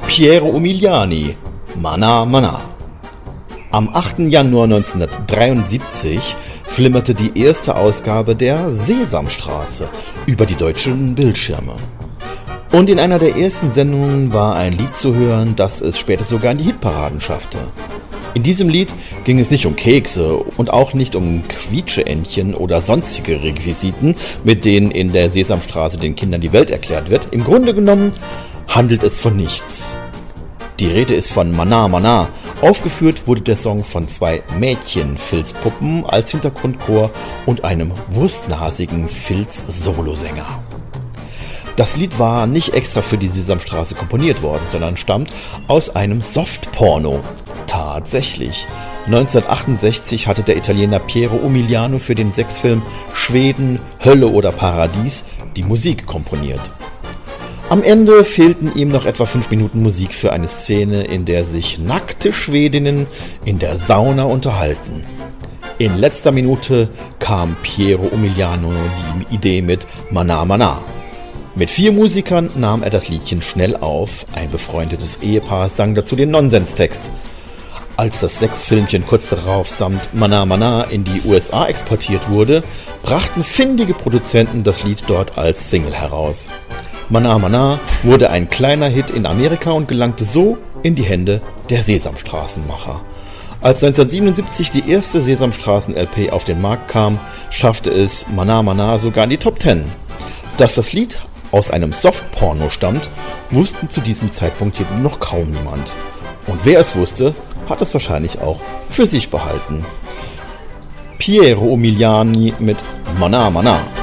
Piero Umiliani, Manà Manà. Am 8. Januar 1973 flimmerte die erste Ausgabe der Sesamstraße über die deutschen Bildschirme. Und in einer der ersten Sendungen war ein Lied zu hören, das es später sogar in die Hitparaden schaffte. In diesem Lied ging es nicht um Kekse und auch nicht um Quietscheentchen oder sonstige Requisiten, mit denen in der Sesamstraße den Kindern die Welt erklärt wird. Im Grunde genommen handelt es von nichts. Die Rede ist von Manà Manà. Aufgeführt wurde der Song von 2 Mädchen-Filzpuppen als Hintergrundchor und einem wurstnasigen Filz-Solosänger. Das Lied war nicht extra für die Sesamstraße komponiert worden, sondern stammt aus einem Softporno. Tatsächlich. 1968 hatte der Italiener Piero Umiliani für den Sexfilm Schweden, Hölle oder Paradies die Musik komponiert. Am Ende fehlten ihm noch etwa 5 Minuten Musik für eine Szene, in der sich nackte Schwedinnen in der Sauna unterhalten. In letzter Minute kam Piero Umiliani die Idee mit Manà Manà. Mit 4 Musikern nahm er das Liedchen schnell auf. Ein befreundetes Ehepaar sang dazu den Nonsenstext. Als das Sexfilmchen kurz darauf samt Manà Manà in die USA exportiert wurde, brachten findige Produzenten das Lied dort als Single heraus. Manà Manà wurde ein kleiner Hit in Amerika und gelangte so in die Hände der Sesamstraßenmacher. Als 1977 die erste Sesamstraßen-LP auf den Markt kam, schaffte es Manà Manà sogar in die Top 10. Dass das Lied aus einem Softporno stammt, wussten zu diesem Zeitpunkt jedoch noch kaum niemand. Und wer es wusste, hat es wahrscheinlich auch für sich behalten. Piero Umiliani mit Manà Manà.